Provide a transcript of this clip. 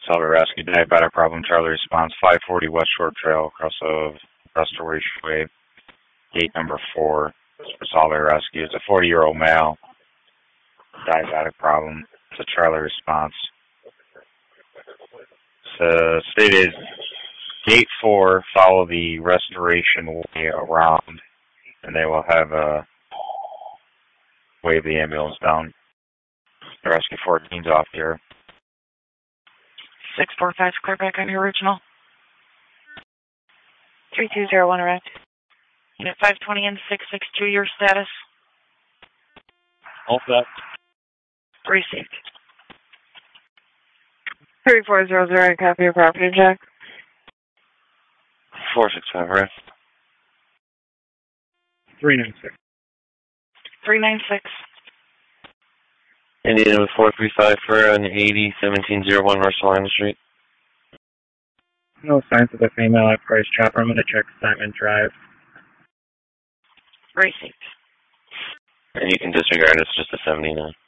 Solid Rescue, diabetic problem, Charlie response, 540 West Shore Trail, across of Restoration Way, gate number 4, for Solid Rescue. It's a 40-year-old male, diabetic problem. It's a Charlie response. The state is gate 4, follow the Restoration Way around, and they will have wave the ambulance down. The Rescue 14's off here. 645, clear back on your original. 3201 arrived. Unit 520 and 662, your status? All set. Received. 3400, copy your property check. 465, right? 396. 396. Indian 435 for an 80-1701 North Salina Street. No signs of the female at Price Chopper. I'm going to check Simon Drive. Received. And you can disregard, it's just a 79.